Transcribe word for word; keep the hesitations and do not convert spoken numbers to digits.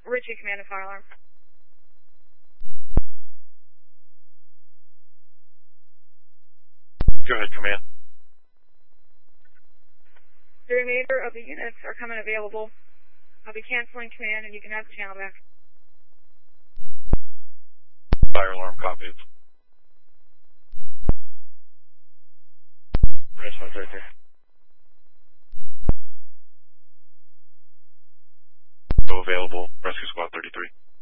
Richie, command and fire alarm. Go ahead, command. The remainder of the units are coming available. I'll be canceling command and you can have the channel back. Fire alarm copied. Response right there. Go available, Rescue Squad thirty-three.